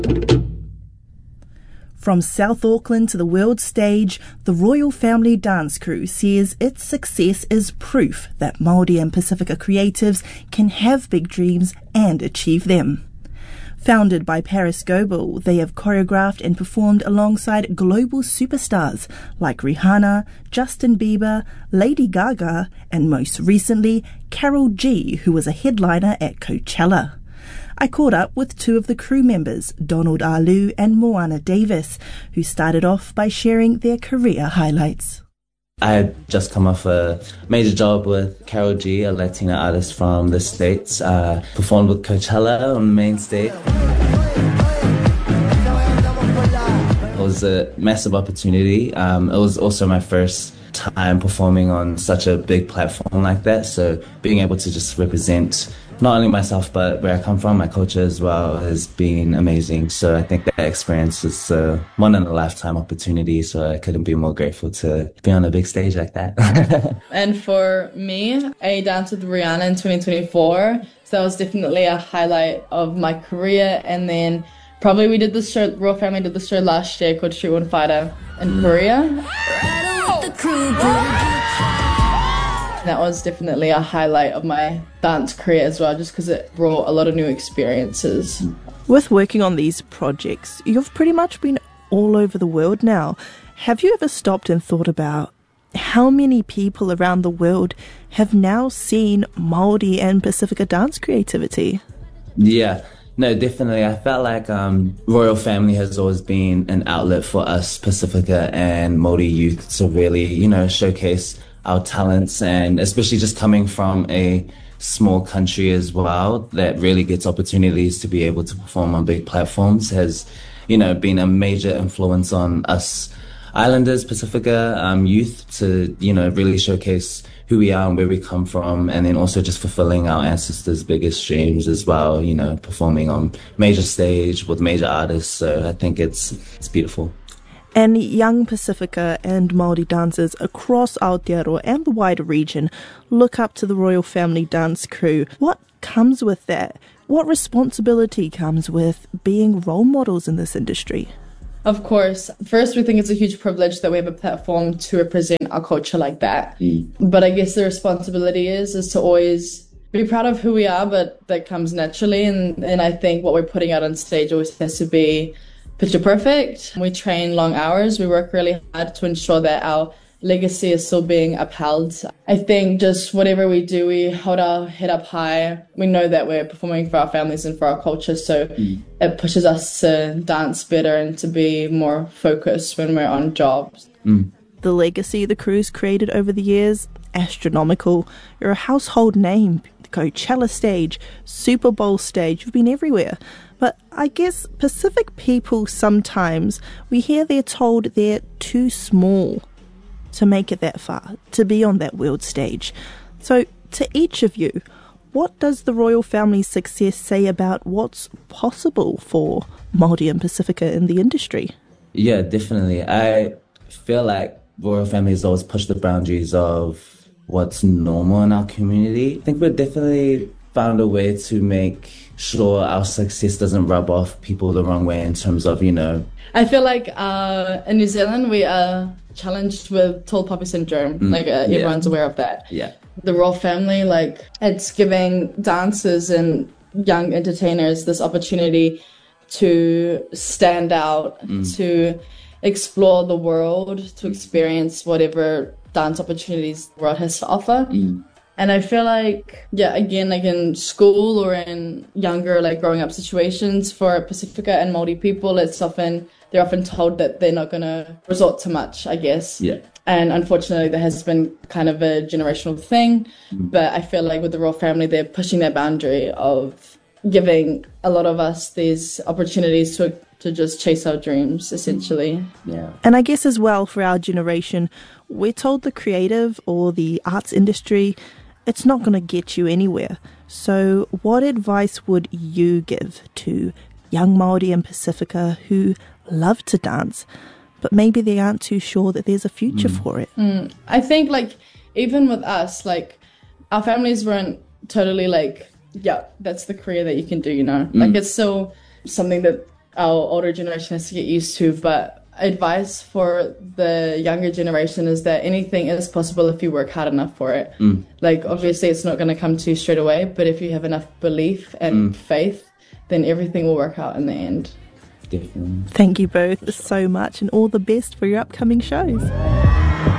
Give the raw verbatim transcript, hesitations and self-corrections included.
From South Auckland to the world stage, the Royal Family Dance Crew says its success is proof that Māori and Pasifika creatives can have big dreams and achieve them. Founded by Paris Goebel, they have choreographed and performed alongside global superstars like Rihanna, Justin Bieber, Lady Gaga, and most recently, Karol G, who was a headliner at Coachella. I caught up with two of the crew members, Donald Alu and Moana Davis, who started off by sharing their career highlights. I had just come off a major job with Karol G, a Latina artist from the States, uh, performed with Coachella on the main stage. It was a massive opportunity. Um, it was also my first time performing on such a big platform like that, so being able to just represent not only myself, but where I come from, my culture as well, has been amazing. So I think that experience is uh, one in a lifetime opportunity. So I couldn't be more grateful to be on a big stage like that. And for me, I danced with Rihanna in twenty twenty-four. So that was definitely a highlight of my career. And then probably we did this show, Royal Family did this show last year called Street One Fighter in mm. Korea. That was definitely a highlight of my dance career as well, just because it brought a lot of new experiences. With working on these projects, you've pretty much been all over the world now. Have you ever stopped and thought about how many people around the world have now seen Māori and Pasifika dance creativity? Yeah. No, definitely. I felt like um, Royal Family has always been an outlet for us Pasifika and Māori youth to really, you know, showcase our talents, and especially just coming from a small country as well that really gets opportunities to be able to perform on big platforms has, you know, been a major influence on us Islanders, Pasifika um, youth to, you know, really showcase who we are and where we come from, and then also just fulfilling our ancestors' biggest dreams as well, you know, performing on major stage with major artists. So I think it's it's beautiful. And young Pasifika and Māori dancers across Aotearoa and the wider region look up to the Royal Family Dance Crew. What comes with that? What responsibility comes with being role models in this industry? Of course. First, we think it's a huge privilege that we have a platform to represent our culture like that. Mm. But I guess the responsibility is, is to always be proud of who we are, but that comes naturally. And, and I think what we're putting out on stage always has to be picture perfect. We train long hours. We work really hard to ensure that our legacy is still being upheld. I think just whatever we do, we hold our head up high. We know that we're performing for our families and for our culture, so mm. it pushes us to dance better and to be more focused when we're on jobs. Mm. The legacy the crew's created over the years, astronomical. You're a household name. The Coachella stage, Super Bowl stage, you've been everywhere. But I guess Pacific people sometimes, we hear they're told they're too small to make it that far, to be on that world stage. So to each of you, what does the Royal Family's success say about what's possible for Māori and Pasifika in the industry? Yeah, definitely. I feel like Royal Family has always pushed the boundaries of what's normal in our community. I think we've definitely found a way to make sure our success doesn't rub off people the wrong way in terms of, you know... I feel like uh, in New Zealand we are challenged with tall poppy syndrome. Mm, like uh, everyone's yeah. aware of that. Yeah. The Royal Family, like, it's giving dancers and young entertainers this opportunity to stand out, mm. to explore the world, to experience whatever dance opportunities the world has to offer. Mm. And I feel like, yeah, again, like in school or in younger, like growing up situations for Pasifika and Māori people, it's often, they're often told that they're not going to resort to much, I guess. Yeah. And unfortunately, there has been kind of a generational thing. Mm. But I feel like with the Royal Family, they're pushing that boundary of giving a lot of us these opportunities to to just chase our dreams, essentially. Yeah. And I guess as well, for our generation, we're told the creative or the arts industry, it's not going to get you anywhere. So what advice would you give to young Māori and Pasifika who love to dance, but maybe they aren't too sure that there's a future mm. for it? Mm. I think, like, even with us, like, our families weren't totally like, yeah, that's the career that you can do, you know? Mm. Like, it's still something that our older generation has to get used to. But advice for the younger generation is that anything is possible if you work hard enough for it. Mm. Like, obviously it's not going to come to you straight away, but if you have enough belief and mm. faith, then everything will work out in the end. Definitely. Thank you both so much, and all the best for your upcoming shows.